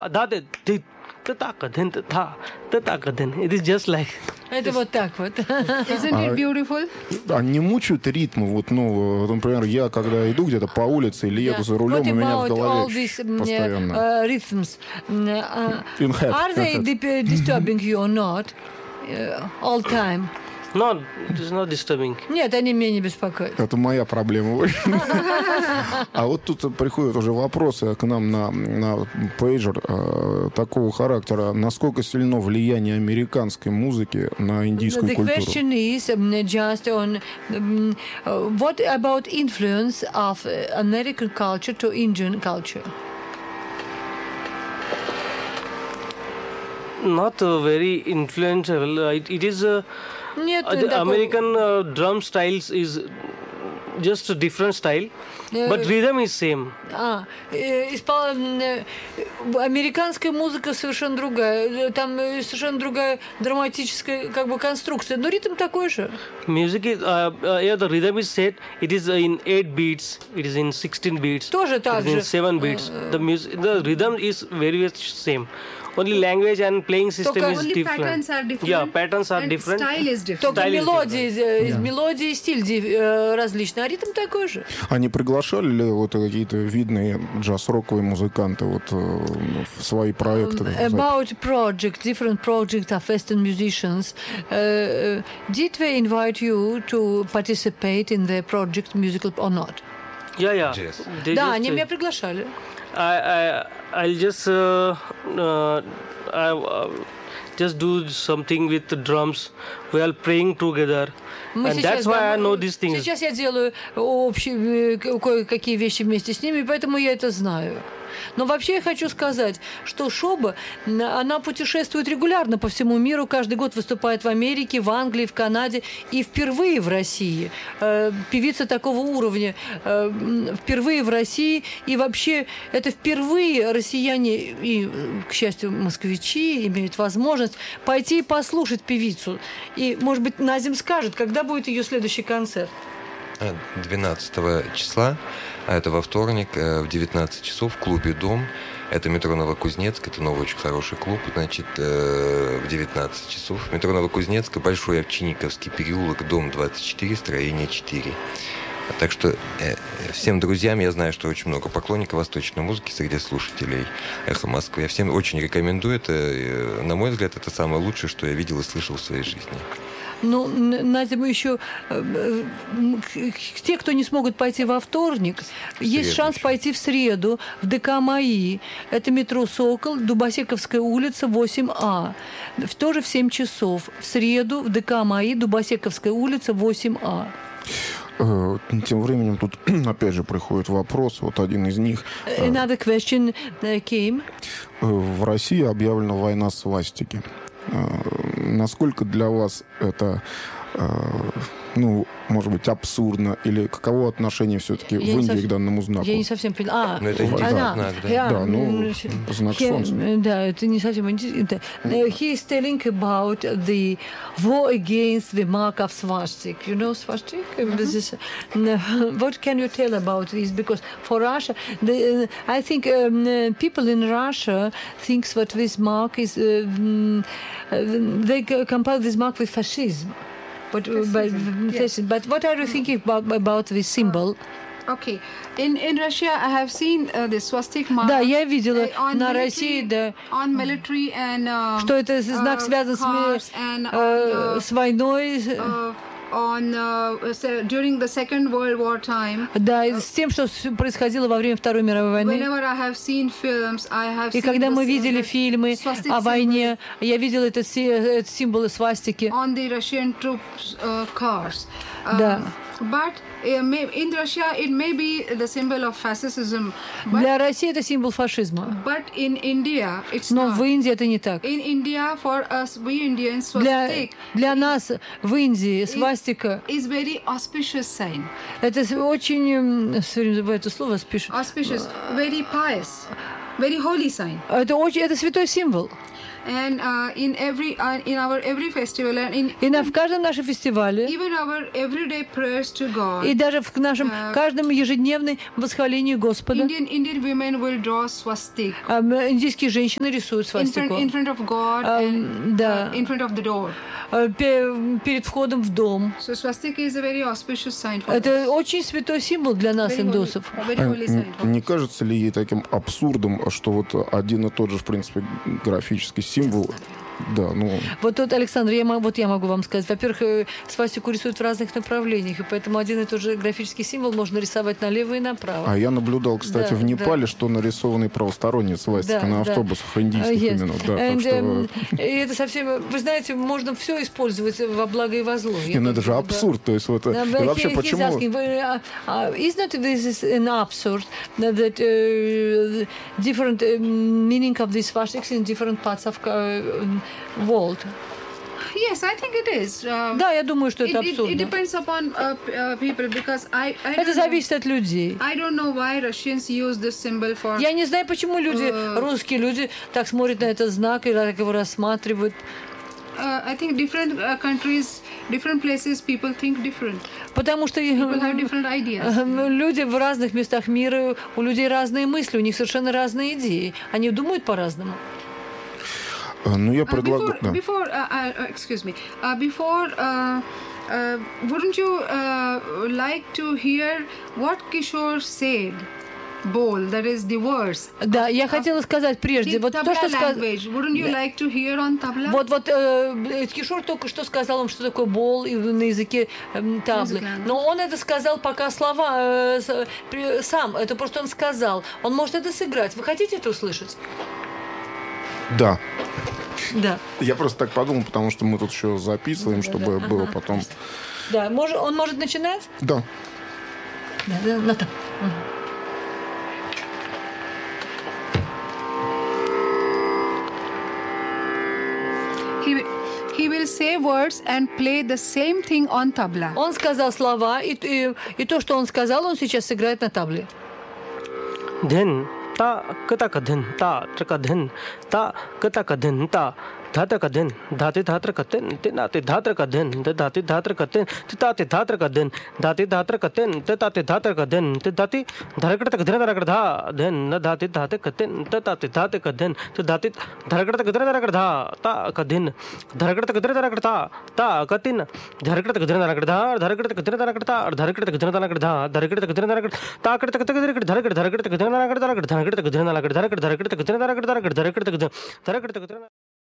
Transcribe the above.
It is just like... Это вот так вот. Isn't it beautiful? А не мучают ритмы? Вот, ну, например, я когда иду где-то по улице или еду за рулем, у меня в голове постоянно... Rhythms. In head. Are they disturbing you or not? All time? No, it is not disturbing. Нет, они меня не беспокоят. Это моя проблема. А вот тут приходят уже вопросы к нам на пейджер такого характера. Насколько сильно влияние американской музыки на индийскую The культуру? question is just on what about influence of American culture to Indian culture? Not very influential. It is... Нет, the American drum styles is just a different style, but rhythm is same. Американская музыка совершенно другая. Там совершенно другая драматическая как бы конструкция, но ритм такой же. Music is the rhythm is set. It is in 8 beats. It is in 16 beats. Тоже так же. In 7 beats. The rhythm is very much same. Only language and playing system is Only different. patterns are different. Yeah, patterns are and different. Style is different. Только Style is мелодии и стиль различный, а ритм такой же. Они приглашали ли вот какие-то видные джаз-роковые музыканты вот в свои проекты? About different projects of Western musicians, did they invite you to participate in their project musical or not? Yeah. Yes. Да, они меня приглашали. I'll just just do something with the drums. We are playing together, and that's why I know these things. Сейчас я делаю общие кое-какие вещи вместе с ними, поэтому я это знаю. Но вообще я хочу сказать, что Шоба, она путешествует регулярно по всему миру, каждый год выступает в Америке, в Англии, в Канаде и впервые в России. Певица такого уровня впервые в России, и вообще это впервые россияне и, к счастью, москвичи имеют возможность пойти и послушать певицу. И, может быть, Назим скажет, когда будет ее следующий концерт. 12 числа, а это во вторник, в 19 часов в клубе «Дом». Это метро Новокузнецк, это новый очень хороший клуб, значит, в 19 часов. Метро Новокузнецк, Большой Овчинниковский переулок, дом 24, строение 4. Так что всем друзьям, я знаю, что очень много поклонников восточной музыки среди слушателей «Эхо Москвы». Я всем очень рекомендую это. На мой взгляд, это самое лучшее, что я видел и слышал в своей жизни. Ну, Надя, мы еще... Те, кто не смогут пойти во вторник, есть шанс пойти в среду в ДК МАИ. Это метро «Сокол», Дубосековская улица, 8А. Тоже в 7 часов. В среду в ДК МАИ, Дубосековская улица, 8А. Тем временем тут опять же приходит вопрос, вот один из них. Another question came. В России объявлена война свастики. Насколько для вас это, ну, может быть, абсурдно, или каково отношение все-таки в Индии к данному знаку? Я не совсем поняла. Но это индийский знак, да? Да, ну, знак солнца. Да, это не совсем индийский. He is telling about the war against the mark of swastik. You know swastik? This is, what can you tell about this? Because for Russia, I think people in Russia think that this mark is... they compare this mark with fascism. But what are you thinking about this symbol? Okay. In Russia, I have seen the swastik mark. Да, я видела на России, да, on military and, что это знак связан с войной. During the Second World War time. Да, с тем, что происходило во время Второй мировой войны. Whenever I have seen films, I have И когда мы видели фильмы о войне, я видела этот символ свастики. On the Russian troops' cars. Да. But in Russia, it may be the symbol of fascism. Для России это символ фашизма. But in India, it's Но not. в Индии это не так. In India, for us, we Indians, swastika для нас в Индии свастика is very auspicious sign. Это очень, все время забываю это слово, auspicious, very pious, very holy sign. Это святой символ. And in our every festival and И в каждом нашем фестивале, even our everyday prayers to God, и даже в нашем каждом ежедневном восхвалении Господа, Indian women will draw swastik индийские женщины рисуют свастику. in front of God and да. in front of the door. Перед входом в дом. So swastika is a very auspicious sign for Это us. очень святой символ для нас, Very индусов. holy, very holy sign for us. Не кажется ли ей таким абсурдом, что вот один и тот же, в принципе, графический символ, да, ну... Вот тут, Александр, я могу вам сказать. Во-первых, свастику рисуют в разных направлениях, и поэтому один и тот же графический символ можно рисовать налево и направо. А я наблюдал, кстати, Да, в Непале, что нарисованы правосторонние свастика Да, на да. автобусах индийских Yes. именно. Да, так что... И это совсем, вы знаете, можно все использовать во благо и во зло. Не, ну это же абсурд, то есть вот... И вообще почему... Isn't this an absurd that different meaning of these swastikas in different parts of world? Yes, I think it is. Да, я думаю, что это It абсурдно. depends upon people because I Это зависит от людей. I don't know why Russians use this symbol for. Я не знаю, почему люди, русские люди, так смотрят на этот знак и так его рассматривают. I think different countries, different places, people think different. Потому что People have different ideas. люди в разных местах мира, у людей разные мысли, у них совершенно разные идеи. Они думают по-разному. Ну, я предлагаю... Excuse me. Wouldn't you like to hear what Kishore said? Bowl, that is the verse. Да, я хотела сказать прежде, The вот то, tabla что сказал... language. Wouldn't you like to hear on tabla? Вот Кишор только что сказал вам, что такое бол на языке таблы. Язык, Но он это сказал пока слова сам. Это просто он сказал. Он может это сыграть. Вы хотите это услышать? Да. Да. Я просто так подумал, потому что мы тут еще записываем, чтобы было потом... Да, он может начинать? Да. Да, Натан. He will say words and play the same thing on tabla. Он сказал слова, и то, что он сказал, он сейчас сыграет на табле. Then ta kata kadhin ta trakadhin ta kata kadhin ta dhatra kadhin dhati dhatra kadhin tinati dhatra kadhin dhati dhatra kadhin titati dhatra kadhin dhati dhatra kadhin titati dhatra kadhin titati dharakata kadhin dharakadha then dhati dhati kadhin titati dhati kadhin titati dharakata kadhin dharakadha ta kadhin dharakata kadhin dharakadha ta katin dharakata kadhin dharakadha dharakata kadhin dharakadha dharakata kadhin dharakadha dharakata kadhin dharakadha ta kadhin dharakadha dharakata kadhin dharakadha dharakata kadhin dharakadha dharakata kadhin dharakadha dharakata kadhin dharakadha dharakata kadhin